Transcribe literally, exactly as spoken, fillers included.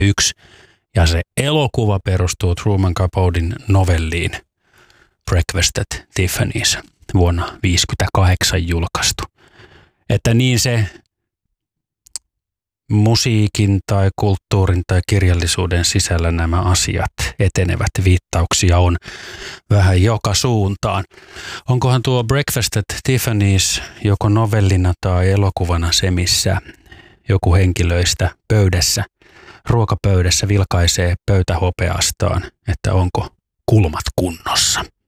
yksi. Ja se elokuva perustuu Truman Capoten novelliin Breakfast at Tiffany's vuonna tuhatyhdeksänsataaviisikymmentäkahdeksan julkaistu. Että niin se musiikin tai kulttuurin tai kirjallisuuden sisällä nämä asiat etenevät. Viittauksia on vähän joka suuntaan. Onkohan tuo Breakfast at Tiffany's joko novellina tai elokuvana se, missä joku henkilöistä pöydässä, ruokapöydässä vilkaisee pöytähopeastaan, että onko kulmat kunnossa.